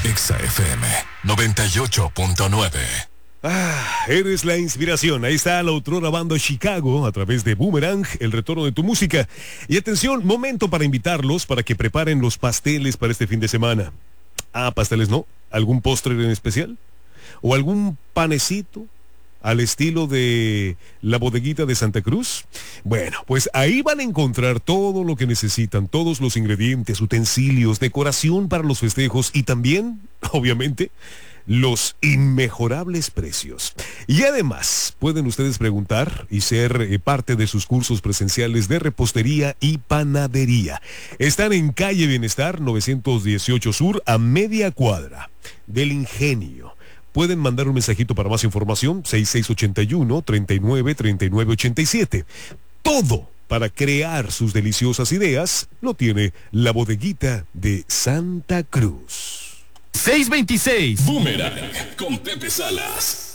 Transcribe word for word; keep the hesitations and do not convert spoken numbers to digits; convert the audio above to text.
Exa F M noventa y ocho punto nueve. Ah, eres la inspiración. Ahí está la otrora banda Chicago a través de Boomerang, el retorno de tu música. Y atención, momento para invitarlos para que preparen los pasteles para este fin de semana. Ah, pasteles no. ¿Algún postre en especial? ¿O algún panecito al estilo de la bodeguita de Santa Cruz? Bueno, pues ahí van a encontrar todo lo que necesitan, todos los ingredientes, utensilios, decoración para los festejos y también, obviamente, los inmejorables precios. Y además, pueden ustedes preguntar y ser eh, parte de sus cursos presenciales de repostería y panadería. Están en calle Bienestar novecientos dieciocho Sur, a media cuadra del Ingenio. Pueden mandar un mensajito para más información, seis seis ocho uno, treinta y nueve, treinta y nueve ochenta y siete. Todo para crear sus deliciosas ideas lo tiene la bodeguita de Santa Cruz. seiscientos veintiséis Boomerang con Pepe Salas.